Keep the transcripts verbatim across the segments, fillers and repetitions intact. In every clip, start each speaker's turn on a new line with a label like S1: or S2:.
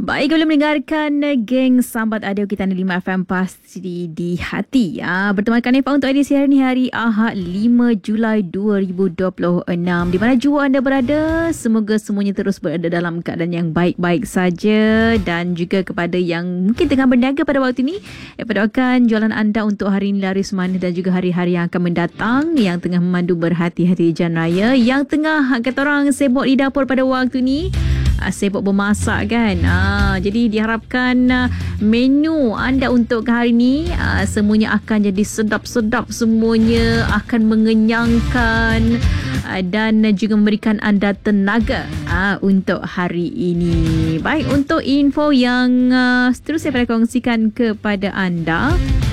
S1: Baik, kalau mendengarkan uh, geng Sambat Audio kita di lima F M pasti di hati. Ya. Bertemankan Eva untuk edisi hari ini, hari Ahad lima Julai dua ribu dua puluh enam. Di mana jua anda berada, semoga semuanya terus berada dalam keadaan yang baik-baik saja. Dan juga kepada yang mungkin tengah berniaga pada waktu ini, Eva doakan jualan anda untuk hari ini laris manis dan juga hari-hari yang akan mendatang. Yang tengah memandu berhati-hati jalan raya, yang tengah kata orang sibuk di dapur pada waktu ini, Uh, sibuk bermasak kan. Uh, jadi diharapkan uh, menu anda untuk hari ini uh, semuanya akan jadi sedap-sedap, semuanya akan mengenyangkan uh, dan juga memberikan anda tenaga uh, untuk hari ini. Baik, untuk info yang uh, seterusnya saya kongsikan kepada anda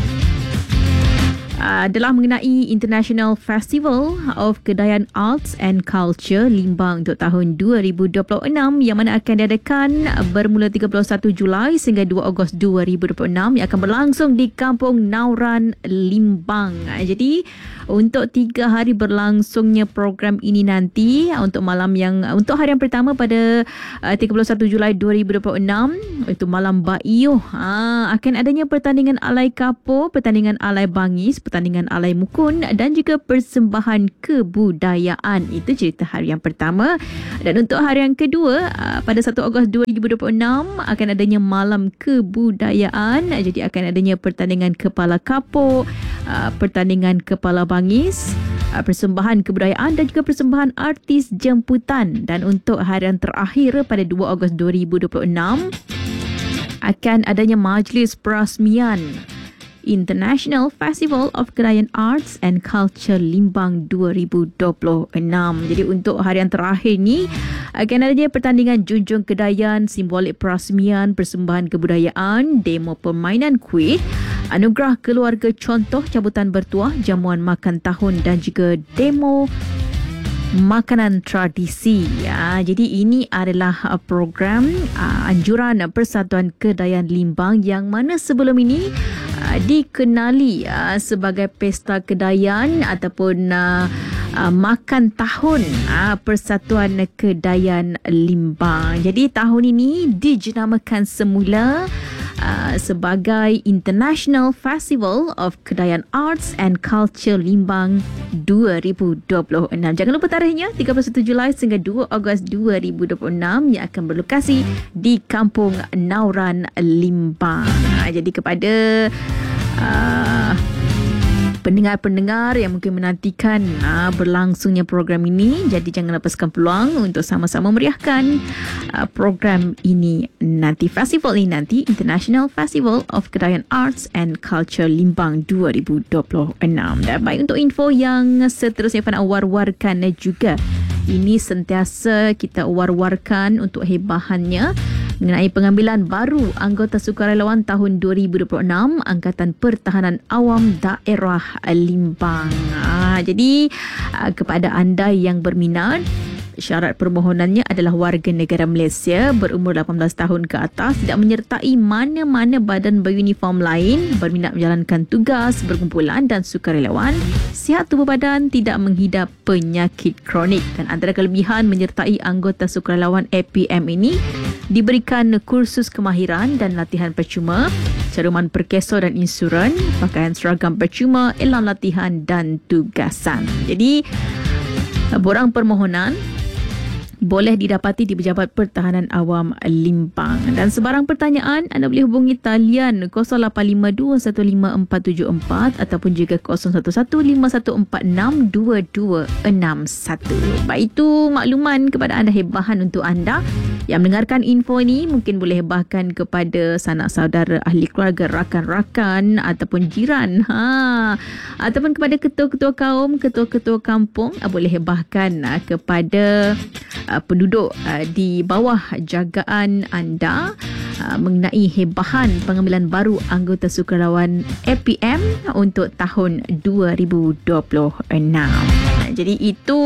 S1: adalah mengenai International Festival of Kebudayaan Arts and Culture Limbang untuk tahun dua ribu dua puluh enam yang mana akan diadakan bermula tiga puluh satu Julai sehingga dua Ogos dua ribu dua puluh enam yang akan berlangsung di Kampung Nauran, Limbang. Jadi untuk tiga hari berlangsungnya program ini nanti, untuk malam yang untuk hari yang pertama pada tiga puluh satu Julai dua ribu dua puluh enam itu malam Baiyuh, ha, akan adanya pertandingan alai kapur, pertandingan alai bangis, pertandingan alai mukun dan juga persembahan kebudayaan. Itu cerita hari yang pertama. Dan untuk hari yang kedua pada satu Ogos dua ribu dua puluh enam akan adanya malam kebudayaan. Jadi akan adanya pertandingan kepala kapur, pertandingan kepala bangis, persembahan kebudayaan dan juga persembahan artis jemputan. Dan untuk hari yang terakhir pada dua Ogos dua ribu dua puluh enam akan adanya majlis perasmian International Festival of Kebudayaan Arts and Culture Limbang dua ribu dua puluh enam. Jadi untuk hari yang terakhir ni akan adanya pertandingan junjung kedayaan, simbolik perasmian, persembahan kebudayaan, demo permainan kuih, anugerah keluarga contoh cabutan bertuah, jamuan makan tahun dan juga demo makanan tradisi. Ya, jadi ini adalah uh, program uh, anjuran Persatuan Kebudayaan Limbang yang mana sebelum ini uh, dikenali uh, sebagai Pesta Kebudayaan ataupun uh, uh, makan tahun uh, Persatuan Kebudayaan Limbang. Jadi tahun ini dijenamakan semula Uh, sebagai International Festival of Kebudayaan Arts and Culture Limbang dua ribu dua puluh enam. Jangan lupa tarikhnya tiga puluh satu Julai sehingga dua Ogos dua ribu dua puluh enam yang akan berlokasi di Kampung Nauran, Limbang. Uh, jadi kepada uh, pendengar-pendengar yang mungkin menantikan uh, berlangsungnya program ini, jadi jangan lepaskan peluang untuk sama-sama meriahkan uh, program ini nanti. Festival ini nanti, International Festival of Kebudayaan Arts and Culture Limbang dua ribu dua puluh enam. Dan baik, untuk info yang seterusnya Fana war-warkan juga, ini sentiasa kita war-warkan untuk hebahannya mengenai pengambilan baru anggota sukarelawan tahun dua ribu dua puluh enam Angkatan Pertahanan Awam Daerah Limbang. Ha, jadi kepada anda yang berminat, syarat permohonannya adalah warga negara Malaysia berumur lapan belas tahun ke atas, tidak menyertai mana-mana badan beruniform lain, berminat menjalankan tugas berkumpulan dan sukarelawan, sihat tubuh badan, tidak menghidap penyakit kronik. Dan antara kelebihan menyertai anggota sukarelawan A P M ini, diberikan kursus kemahiran dan latihan percuma, caruman perkeso dan insuran, pakaian seragam percuma, elang latihan dan tugasan. Jadi borang permohonan boleh didapati di Pejabat Pertahanan Awam Limbang. Dan sebarang pertanyaan anda boleh hubungi talian kosong lapan lima dua satu lima empat tujuh empat ataupun juga kosong satu satu lima satu empat enam dua dua enam satu. Baik, itu makluman kepada anda, hebahan untuk anda yang mendengarkan info ini. Mungkin boleh hebahkan kepada sanak saudara, ahli keluarga, rakan-rakan ataupun jiran, ha, ataupun kepada ketua-ketua kaum, ketua-ketua kampung. Boleh hebahkan kepada Uh, penduduk uh, di bawah jagaan anda uh, mengenai hebahan pengambilan baru anggota sukarelawan A P M untuk tahun dua ribu dua puluh enam. Jadi itu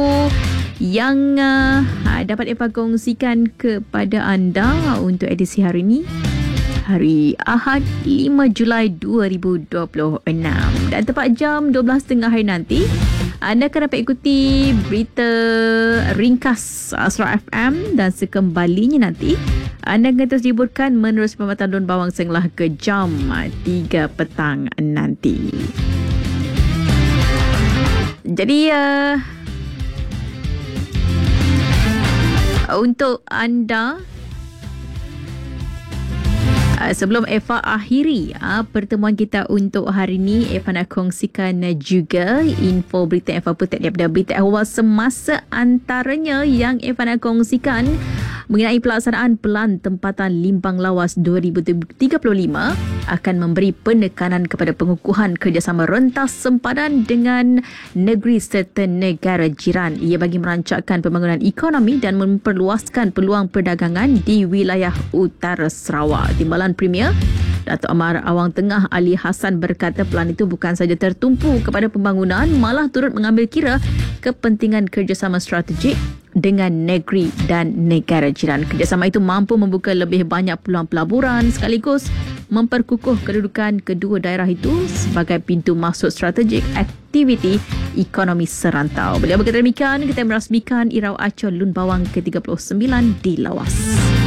S1: yang uh, dapat Eva kongsikan kepada anda untuk edisi hari ini, hari Ahad lima Julai dua ribu dua puluh enam. Dan tepat jam dua belas tiga puluh hari nanti, anda akan dapat ikuti berita ringkas Asra F M dan sekembalinya nanti anda akan terus dihiburkan menerus pemantauan daun bawang sehinggalah ke jam tiga petang nanti. Jadi uh, untuk anda Uh, sebelum Eva akhiri uh, pertemuan kita untuk hari ini, Eva nak kongsikan uh, juga info berita Eva Putet daripada berita awal semasa, antaranya yang Eva nak kongsikan mengenai pelaksanaan Pelan Tempatan Limbang Lawas dua ribu tiga puluh lima akan memberi penekanan kepada pengukuhan kerjasama rentas sempadan dengan negeri serta negara jiran. Ia bagi merancangkan pembangunan ekonomi dan memperluaskan peluang perdagangan di wilayah utara Sarawak. Timbalan Premier Datuk Amar Awang Tengah Ali Hassan berkata pelan itu bukan saja tertumpu kepada pembangunan, malah turut mengambil kira kepentingan kerjasama strategik dengan negeri dan negara jiran. Kerjasama itu mampu membuka lebih banyak peluang pelaburan sekaligus memperkukuh kedudukan kedua daerah itu sebagai pintu masuk strategik aktiviti ekonomi serantau. Beliau berkata demikian, kita merasmikan Irau Acol Lun Bawang ke tiga puluh sembilan di Lawas.